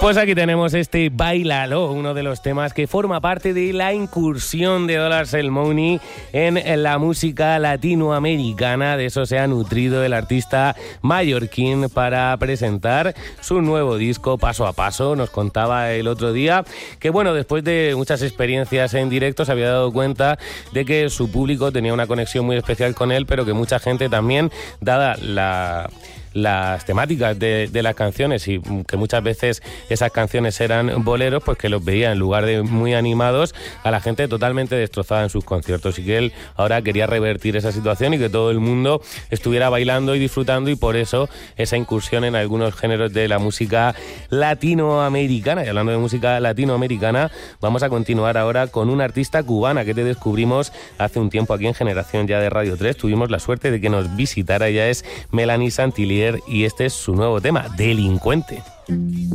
Pues aquí tenemos este Báilalo, uno de los temas que forma parte de la incursión de Dollars El Money en la música latinoamericana. De eso se ha nutrido el artista mallorquín para presentar su nuevo disco Paso a Paso. Nos contaba el otro día que, bueno, después de muchas experiencias en directo se había dado cuenta de que su público tenía una conexión muy especial con él, pero que mucha gente también, dada las temáticas de las canciones y que muchas veces esas canciones eran boleros, pues que los veía en lugar de muy animados a la gente totalmente destrozada en sus conciertos, y que él ahora quería revertir esa situación y que todo el mundo estuviera bailando y disfrutando, y por eso esa incursión en algunos géneros de la música latinoamericana. Y hablando de música latinoamericana, vamos a continuar ahora con una artista cubana que te descubrimos hace un tiempo aquí en Generación Ya de Radio 3. Tuvimos la suerte de que nos visitara. Ella es Melanie Santillier y este es su nuevo tema, Delincuente.